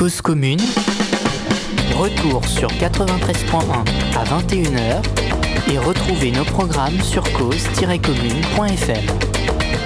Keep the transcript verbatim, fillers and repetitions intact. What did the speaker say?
Cause commune, retour sur quatre-vingt-treize point un à vingt et une heures et retrouvez nos programmes sur cause tiret commune point f m.